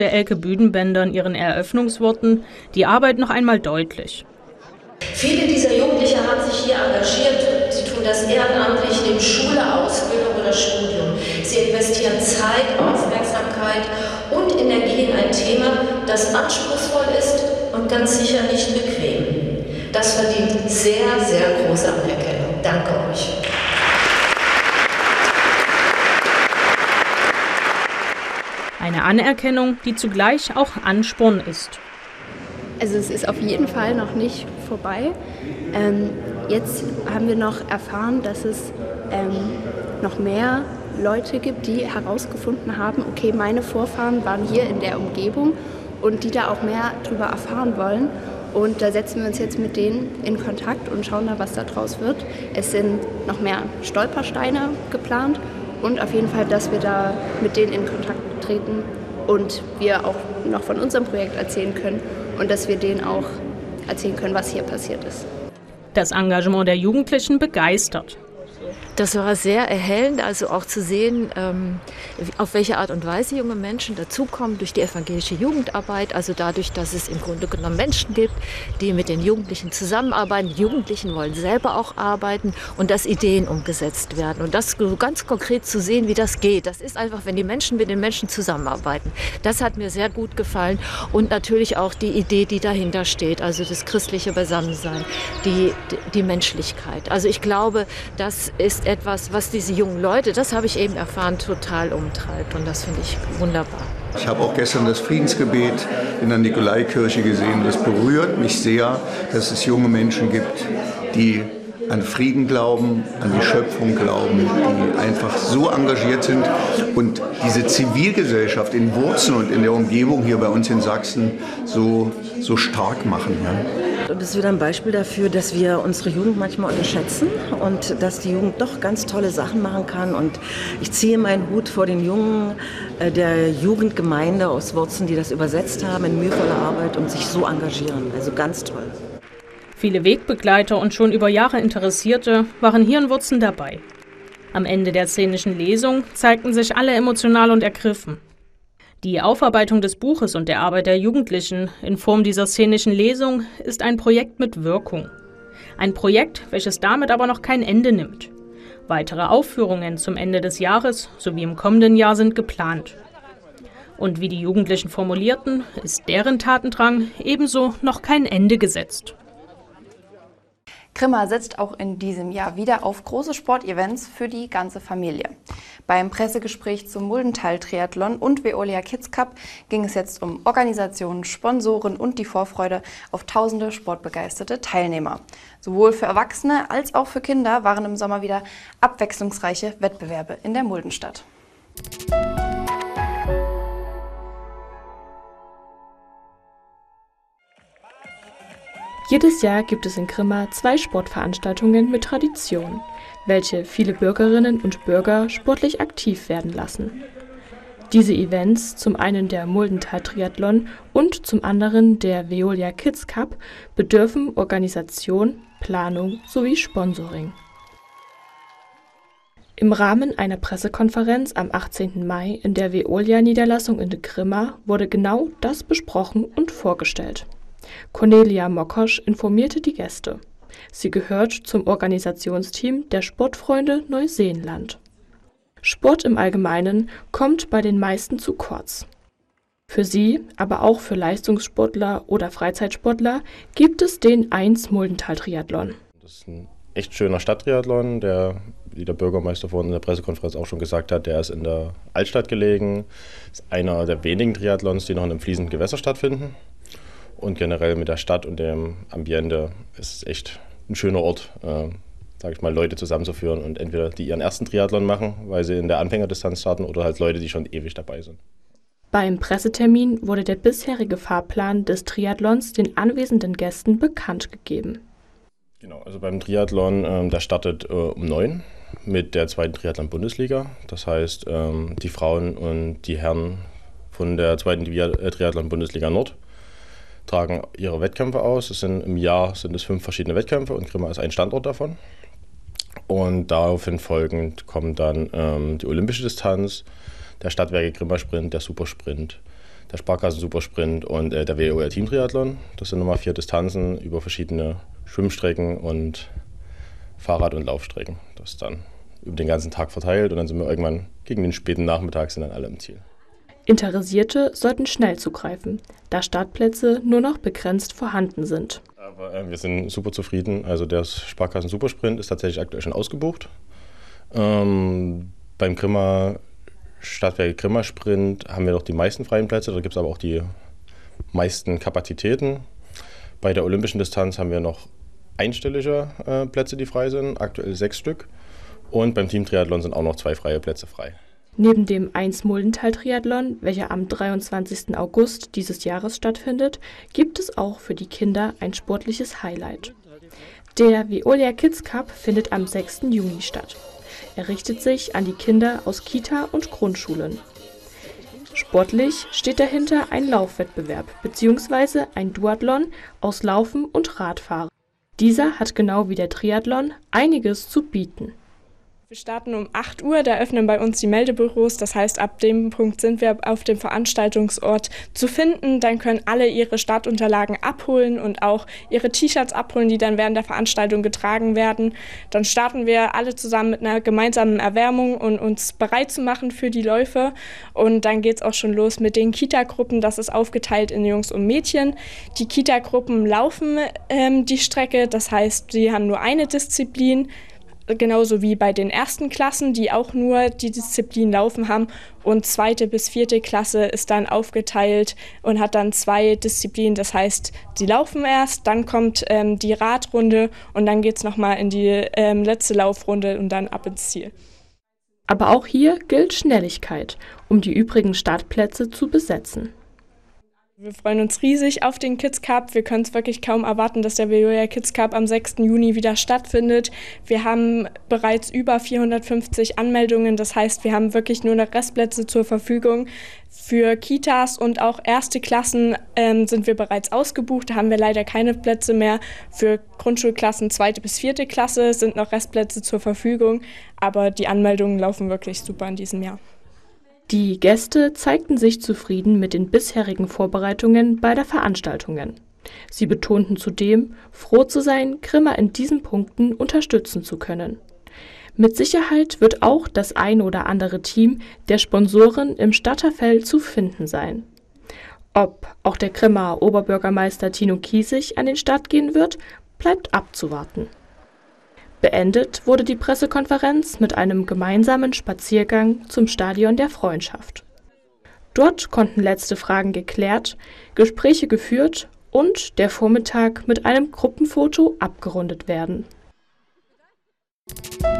der Elke Büdenbender in ihren Eröffnungsworten die Arbeit noch einmal deutlich. Viele dieser Jugendlichen haben sich hier engagiert. Sie tun das ehrenamtlich neben Schule, Ausbildung oder Studium. Sie investieren Zeit, Aufmerksamkeit und Energie in ein Thema, das anspruchsvoll ist und ganz sicher nicht bequem. Das verdient sehr, sehr große Anerkennung. Danke euch. Eine Anerkennung, die zugleich auch Ansporn ist. Also es ist auf jeden Fall noch nicht vorbei. Jetzt haben wir noch erfahren, dass es noch mehr Leute gibt, die herausgefunden haben, okay, meine Vorfahren waren hier in der Umgebung und die da auch mehr drüber erfahren wollen. Und da setzen wir uns jetzt mit denen in Kontakt und schauen da, was da draus wird. Es sind noch mehr Stolpersteine geplant und auf jeden Fall, dass wir da mit denen in Kontakt treten und wir auch noch von unserem Projekt erzählen können und dass wir denen auch erzählen können, was hier passiert ist. Das Engagement der Jugendlichen begeistert. Das war sehr erhellend, also auch zu sehen, auf welche Art und Weise junge Menschen dazukommen durch die evangelische Jugendarbeit, also dadurch, dass es im Grunde genommen Menschen gibt, die mit den Jugendlichen zusammenarbeiten. Die Jugendlichen wollen selber auch arbeiten und dass Ideen umgesetzt werden. Und das ganz konkret zu sehen, wie das geht, das ist einfach, wenn die Menschen mit den Menschen zusammenarbeiten. Das hat mir sehr gut gefallen und natürlich auch die Idee, die dahinter steht, also das christliche Beisammensein, die Menschlichkeit. Also ich glaube, das ist etwas, was diese jungen Leute, das habe ich eben erfahren, total umtreibt. Und das finde ich wunderbar. Ich habe auch gestern das Friedensgebet in der Nikolaikirche gesehen. Das berührt mich sehr, dass es junge Menschen gibt, die an Frieden glauben, an die Schöpfung glauben, die einfach so engagiert sind und diese Zivilgesellschaft in Wurzen und in der Umgebung hier bei uns in Sachsen so stark machen. Ja. Und das ist wieder ein Beispiel dafür, dass wir unsere Jugend manchmal unterschätzen und dass die Jugend doch ganz tolle Sachen machen kann. Und ich ziehe meinen Hut vor den Jungen der Jugendgemeinde aus Wurzen, die das übersetzt haben in mühevoller Arbeit und sich so engagieren. Also ganz toll. Viele Wegbegleiter und schon über Jahre Interessierte waren hier in Wurzen dabei. Am Ende der szenischen Lesung zeigten sich alle emotional und ergriffen. Die Aufarbeitung des Buches und der Arbeit der Jugendlichen in Form dieser szenischen Lesung ist ein Projekt mit Wirkung. Ein Projekt, welches damit aber noch kein Ende nimmt. Weitere Aufführungen zum Ende des Jahres sowie im kommenden Jahr sind geplant. Und wie die Jugendlichen formulierten, ist deren Tatendrang ebenso noch kein Ende gesetzt. Grimma setzt auch in diesem Jahr wieder auf große Sportevents für die ganze Familie. Beim Pressegespräch zum Muldental-Triathlon und Veolia Kids Cup ging es jetzt um Organisationen, Sponsoren und die Vorfreude auf tausende sportbegeisterte Teilnehmer. Sowohl für Erwachsene als auch für Kinder waren im Sommer wieder abwechslungsreiche Wettbewerbe in der Muldenstadt. Jedes Jahr gibt es in Grimma 2 Sportveranstaltungen mit Tradition, welche viele Bürgerinnen und Bürger sportlich aktiv werden lassen. Diese Events, zum einen der Muldental-Triathlon und zum anderen der Veolia Kids Cup, bedürfen Organisation, Planung sowie Sponsoring. Im Rahmen einer Pressekonferenz am 18. Mai in der Veolia-Niederlassung in Grimma wurde genau das besprochen und vorgestellt. Cornelia Mokosch informierte die Gäste. Sie gehört zum Organisationsteam der Sportfreunde Neuseenland. Sport im Allgemeinen kommt bei den meisten zu kurz. Für sie, aber auch für Leistungssportler oder Freizeitsportler, gibt es den 1 Muldental-Triathlon. Das ist ein echt schöner Stadttriathlon, wie der Bürgermeister vorhin in der Pressekonferenz auch schon gesagt hat, der ist in der Altstadt gelegen. Das ist einer der wenigen Triathlons, die noch in einem fließenden Gewässer stattfinden. Und generell mit der Stadt und dem Ambiente ist es echt ein schöner Ort, sage ich mal, Leute zusammenzuführen und entweder die ihren ersten Triathlon machen, weil sie in der Anfängerdistanz starten, oder halt Leute, die schon ewig dabei sind. Beim Pressetermin wurde der bisherige Fahrplan des Triathlons den anwesenden Gästen bekannt gegeben. Genau, also beim Triathlon, der startet um 9 mit der 2. Triathlon-Bundesliga. Das heißt, die Frauen und die Herren von der 2. Triathlon-Bundesliga Nord tragen ihre Wettkämpfe aus. Im Jahr sind es 5 verschiedene Wettkämpfe und Grimma ist ein Standort davon. Und daraufhin folgend kommen dann die olympische Distanz, der Stadtwerke Grimma Sprint, der Supersprint, der Sparkassen-Supersprint und der WOR Team-Triathlon. Das sind nochmal 4 Distanzen über verschiedene Schwimmstrecken und Fahrrad- und Laufstrecken. Das ist dann über den ganzen Tag verteilt und dann sind wir irgendwann gegen den späten Nachmittag sind dann alle im Ziel. Interessierte sollten schnell zugreifen, da Startplätze nur noch begrenzt vorhanden sind. Aber wir sind super zufrieden. Also der Sparkassen-Supersprint ist tatsächlich aktuell schon ausgebucht. Beim Stadtwerke Grimma Sprint haben wir noch die meisten freien Plätze, da gibt es aber auch die meisten Kapazitäten. Bei der olympischen Distanz haben wir noch einstellige Plätze, die frei sind, aktuell 6 Stück. Und beim Team-Triathlon sind auch noch 2 freie Plätze frei. Neben dem 1 Muldental-Triathlon, welcher am 23. August dieses Jahres stattfindet, gibt es auch für die Kinder ein sportliches Highlight. Der Veolia Kids Cup findet am 6. Juni statt. Er richtet sich an die Kinder aus Kita und Grundschulen. Sportlich steht dahinter ein Laufwettbewerb bzw. ein Duathlon aus Laufen und Radfahren. Dieser hat genau wie der Triathlon einiges zu bieten. Wir starten um 8 Uhr, da öffnen bei uns die Meldebüros, das heißt, ab dem Punkt sind wir auf dem Veranstaltungsort zu finden. Dann können alle ihre Startunterlagen abholen und auch ihre T-Shirts abholen, die dann während der Veranstaltung getragen werden. Dann starten wir alle zusammen mit einer gemeinsamen Erwärmung und uns bereit zu machen für die Läufe. Und dann geht es auch schon los mit den Kita-Gruppen, das ist aufgeteilt in Jungs und Mädchen. Die Kita-Gruppen laufen die Strecke, das heißt, sie haben nur eine Disziplin. Genauso wie bei den ersten Klassen, die auch nur die Disziplin Laufen haben. Und 2. bis 4. Klasse ist dann aufgeteilt und hat dann 2 Disziplinen. Das heißt, sie laufen erst, dann kommt die Radrunde und dann geht es nochmal in die letzte Laufrunde und dann ab ins Ziel. Aber auch hier gilt Schnelligkeit, um die übrigen Startplätze zu besetzen. Wir freuen uns riesig auf den Kids Cup. Wir können es wirklich kaum erwarten, dass der Veolia Kids Cup am 6. Juni wieder stattfindet. Wir haben bereits über 450 Anmeldungen. Das heißt, wir haben wirklich nur noch Restplätze zur Verfügung. Für Kitas und auch erste Klassen sind wir bereits ausgebucht. Da haben wir leider keine Plätze mehr. Für Grundschulklassen 2. bis 4. Klasse sind noch Restplätze zur Verfügung. Aber die Anmeldungen laufen wirklich super in diesem Jahr. Die Gäste zeigten sich zufrieden mit den bisherigen Vorbereitungen bei der Veranstaltungen. Sie betonten zudem, froh zu sein, Grimma in diesen Punkten unterstützen zu können. Mit Sicherheit wird auch das ein oder andere Team der Sponsoren im Starterfeld zu finden sein. Ob auch der Grimmaer Oberbürgermeister Tino Kiesig an den Start gehen wird, bleibt abzuwarten. Beendet wurde die Pressekonferenz mit einem gemeinsamen Spaziergang zum Stadion der Freundschaft. Dort konnten letzte Fragen geklärt, Gespräche geführt und der Vormittag mit einem Gruppenfoto abgerundet werden.